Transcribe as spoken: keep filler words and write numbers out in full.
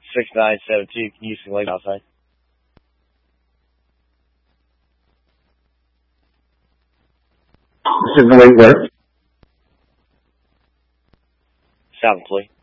six nine seven two. Can you use some late outside? This is the late where? South employee.